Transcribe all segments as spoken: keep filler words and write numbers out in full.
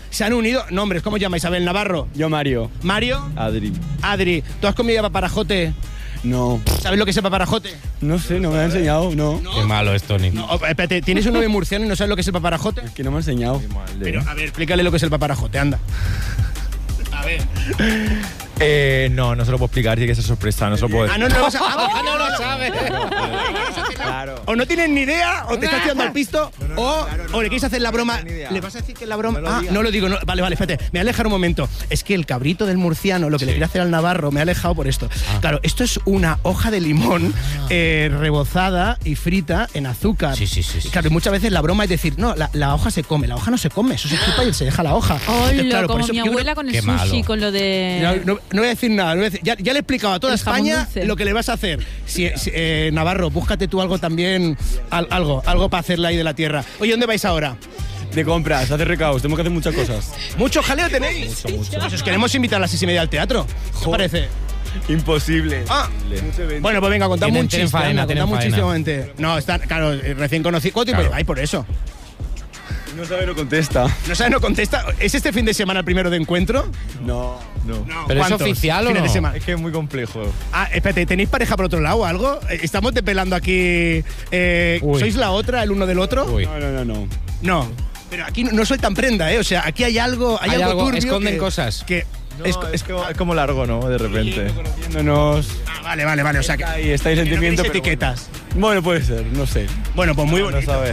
se han unido nombres. ¿Cómo se llama? Isabel Navarro. Yo, Mario. Mario. Adri. Adri. ¿Tú has comido paparajote? No. ¿Sabes lo que es el paparajote? No sé, no me ha enseñado, no. ¿No? Qué malo es, Tony. No, espérate, ¿tienes un novio murciano y no sabes lo que es el paparajote? Es que no me ha enseñado. Pero, a ver, explícale lo que es el paparajote, anda. A ver. Eh, no, no se lo puedo explicar, tiene que ser sorpresa, no se lo puedo Ah, decir. no, no, lo sa- Ah, no lo sabe. Claro. O no tienes ni idea, o te estás tirando al pisto, No, no, o, claro, no, o le quieres hacer la broma. no tengo ni idea. ¿Le vas a decir que es la broma? No lo ah, digas. no lo digo. No, vale, vale, espérate. Me voy a alejar un momento. Es que el cabrito del murciano, lo que le quiere hacer al navarro, me ha alejado por esto. Ah. Claro, esto es una hoja de limón eh, rebozada y frita en azúcar. Sí, sí, sí, sí. Claro, y muchas veces la broma es decir, no, la, la hoja se come. La hoja no se come, eso se chupa y se deja la hoja. Hola, Entonces, claro, por como eso mi yo creo- abuela con el Qué sushi, malo. con lo de... No, no- no voy a decir nada, no voy a decir- ya, ya le he explicado a toda El jamón España dulce. lo que le vas a hacer. Si, si- eh, Navarro, búscate tú algo también, al- algo, algo para hacerle ahí de la tierra. Oye, ¿dónde vais ahora? De compras, hacer recados, tenemos que hacer muchas cosas. ¿Mucho jaleo tenéis? Mucho, mucho. Pues os queremos invitar a las seis y media al teatro. ¿Qué os parece? Imposible. Ah, Mucho evento. bueno, pues venga, contadme Tienen- un tienen chiste. faena, anda, tienen contadme un faena. chiste un momento. No, están, claro, eh, recién conocido. ¿Cuánto tiempo Claro. lleváis por eso? No sabe, no contesta. ¿No sabes, no contesta? ¿Es este fin de semana el primero de encuentro? No, no. No. ¿Pero es ¿Cuántos oficial o fines de no? semana? Es que es muy complejo. Ah, espérate, ¿tenéis pareja por otro lado o algo? Eh, ¿Estamos depelando aquí? eh, Uy. ¿Sois la otra, el uno del otro? Uy. No, no, no, no. No. Pero aquí no, no sueltan prenda, ¿eh? O sea, aquí hay algo, hay, Hay algo, algo, turbio esconden que- cosas. Que No, es, es, es- como, es como largo, ¿no? De repente. Conociéndonos. ah, vale, vale, vale. O sea, que, Está ahí, está ahí que no sentimiento. queréis pero etiquetas. Bueno. Bueno, puede ser, no sé. Bueno, pues muy No bonito. sabe.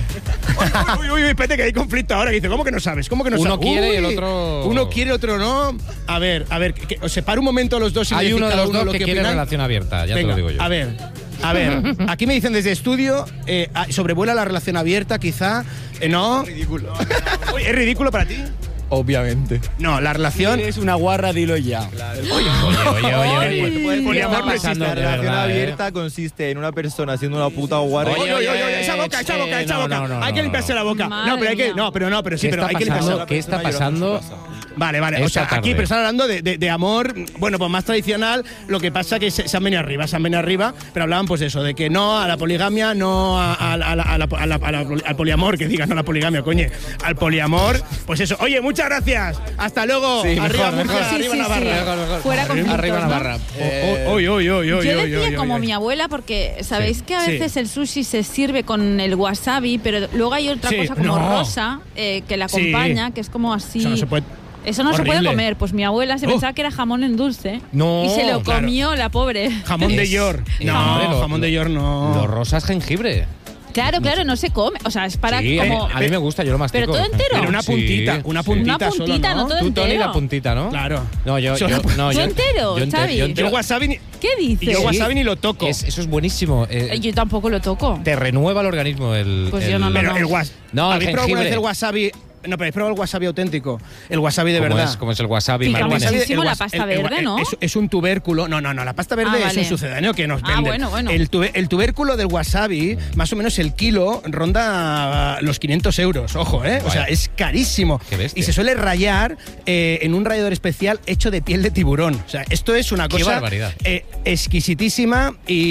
Uy, uy, uy, espérate que hay conflicto ahora. Que dice, ¿cómo que no sabes? ¿Cómo que no Uno sabes? quiere y el Uy, otro- Uno quiere, otro no. A ver, a ver, que, que os separo un momento a los dos y me Hay decís uno de cada los uno dos lo que quiere opinan. relación abierta, ya Venga, te lo digo yo. A ver, a ver. Aquí me dicen desde estudio, eh, ah, sobrevuela la relación abierta, quizá. Eh, no. Ridículo. Uy, ¿es ridículo para ti? Obviamente. No, la relación. Es una guarra, dilo ya. Oye, oye, oye, oye. Puedes ¿Qué poner está amor, pasando, La de relación verdad, eh? abierta consiste en una persona haciendo una puta guarra. Oye, oye, oye, oye, esa boca, esa boca, esa no, boca. no, no, hay que no, limpiarse no. la boca. Madre No, pero hay que. mía. No, pero no, pero sí, ¿Qué pero está hay que limpiarse la pasando? boca. ¿Qué está pasando? Vale, vale. O Esta sea, aquí, tarde. pero están hablando de, de- de amor, bueno, pues más tradicional. Lo que pasa que se, se han venido arriba, se han venido arriba, pero hablaban pues de eso, de que no a la poligamia, no a, a- a la- a la- a la- a la- a la- al poliamor, que digan, no a la poligamia, coño. Al poliamor, pues eso. Oye, muchas gracias. Hasta luego. Sí, arriba, mejor, Murcia, mejor. Sí, arriba sí, Navarra. sí. Mejor, mejor. Fuera conflictos, Arriba ¿no? Navarra. Oh, oh, Oy, oy, oy, oy, Yo oy, decía oy, como oy. mi abuela, porque sabéis que a Sí. veces el sushi se sirve con el wasabi, pero luego hay otra Sí, cosa como no. rosa eh, que la Sí. acompaña, que es como así. Eso no se puede. Eso no se Horrible. puede comer. Pues mi abuela se Oh. pensaba que era jamón en dulce. No, y se lo claro. comió la pobre. Jamón de Es- york. es- No, hombre, lo- jamón de york no. Lo rosa es jengibre. Claro, claro, no se come. O sea, es para Sí, como. a mí me gusta, yo lo mastico. Pero todo entero. Pero una Sí, puntita, una sí. puntita, Una puntita, solo, no todo Tú, Tony, entero. la puntita, ¿no? Claro. No, yo... Solo- yo no, ¿Tú yo, entero, yo ente- Xavi? yo Yo entero. el wasabi ni, ¿Qué dices? y yo el Sí. wasabi ni lo toco. Es- eso es buenísimo. eh, Eh, Yo tampoco lo toco. te renueva el organismo el... Pues el- yo no, no, Pero no. el was No, el ¿habéis probado alguna jengibre. vez el wasabi? No, pero ¿habéis probado el wasabi auténtico? El wasabi de ¿Cómo verdad. es, cómo es el wasabi? Pica Martínez? muchísimo. la was- pasta verde, ¿no? Es, es un tubérculo. No, no, no. La pasta verde Ah, es vale. un sucedáneo que nos Ah, venden. bueno, bueno. El, tube- el tubérculo del wasabi, más o menos el kilo, ronda los quinientos euros. Ojo, ¿eh? O sea, Vaya. es carísimo. Qué bestia. Y se suele rayar eh, en un rallador especial hecho de piel de tiburón. O sea, esto es una Qué cosa barbaridad. eh, exquisitísima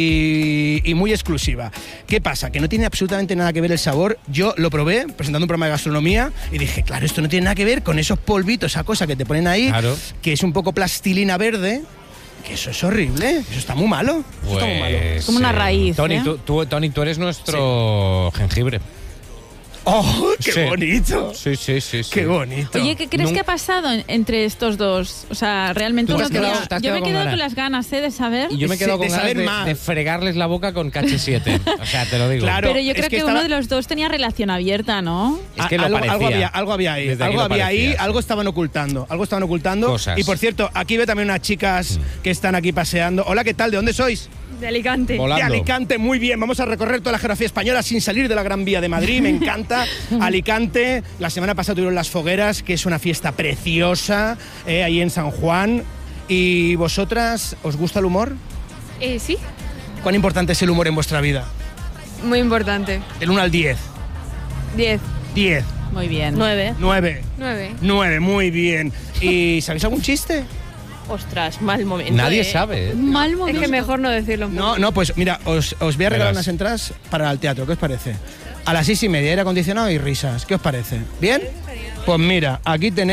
y, y muy exclusiva. ¿Qué pasa? Que no tiene absolutamente nada que ver el sabor. Yo lo probé presentando un programa de gastronomía y dije, claro, esto no tiene nada que ver con esos polvitos, esa cosa que te ponen ahí, Claro. que es un poco plastilina verde, que eso es horrible, eso está muy malo. Eso está muy malo. Pues, Como una eh, raíz, Tony, ¿eh? tú, tú- Tony, tú eres nuestro jengibre. ¡Oh, qué Sí. bonito! Sí, sí, sí. sí. ¡Qué bonito! Oye, ¿qué crees Nun- que ha pasado en- entre estos dos? O sea, realmente Tú te uno has quedado- quería- te has Yo me he quedado con quedado ganas. con las ganas, ¿eh? De saber. Y yo me he De quedado con ganas saber de, más. de fregarles la boca con K H siete. O sea, te lo digo. Claro. Pero yo es creo que que, estaba- uno de los dos tenía relación abierta, ¿no? Es que lo algo, parecía. algo había, algo había ahí, Desde aquí algo lo había parecía, ahí, sí. algo estaban ocultando, algo estaban ocultando. Cosas. Y por cierto, aquí veo también unas chicas que están aquí paseando. Hola, ¿qué tal? ¿De dónde sois? De Alicante. Volando. De Alicante, muy bien. Vamos a recorrer toda la geografía española sin salir de la Gran Vía de Madrid. Me encanta. Alicante, la semana pasada tuvieron las fogueras, que es una fiesta preciosa, eh, ahí en San Juan. ¿Y vosotras, os gusta el humor? Eh, sí, ¿Cuán importante es el humor en vuestra vida? muy importante. Del uno al diez. diez. diez. Muy bien. nueve. nueve. nueve. nueve, muy bien. ¿Y sabéis algún chiste? Ostras, mal momento. Nadie eh. sabe. ¿eh? Mal Es momento. que mejor no decirlo. No, no, pues mira, os, os voy a regalar Verás. unas entradas para el teatro. ¿Qué os parece? A las seis y media, aire acondicionado y risas. ¿Qué os parece? ¿Bien? Pues mira, aquí tenéis.